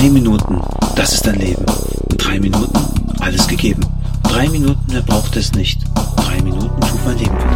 3 Minuten, das ist dein Leben. 3 Minuten, alles gegeben. 3 Minuten, mehr braucht es nicht. 3 Minuten tut mein Leben für dich.